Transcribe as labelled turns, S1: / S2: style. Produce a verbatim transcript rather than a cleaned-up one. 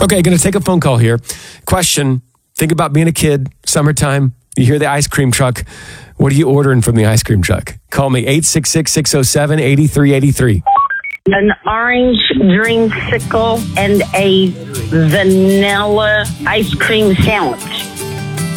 S1: Okay, going to take a phone call here. Question, think about being a kid, summertime. You hear the ice cream truck. What are you ordering from the ice cream truck? Call me eight six six, six oh seven, eight three eight three.
S2: An orange dreamsicle and a vanilla ice cream sandwich.